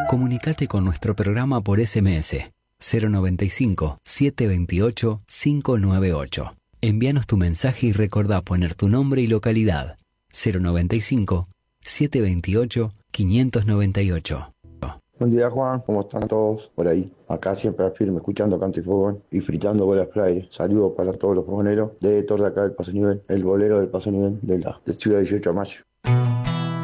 Comunicate con nuestro programa por SMS 095-728-598. Envíanos tu mensaje y recordá poner tu nombre y localidad. 095-728-598. Buen día, Juan, ¿cómo están todos por ahí? Acá siempre al firme, escuchando canto y fútbol y fritando bolas playa. Saludos para todos los fogoneros de Torre acá del Paso Nivel, el bolero del Paso Nivel de la Ciudad 18 de Mayo.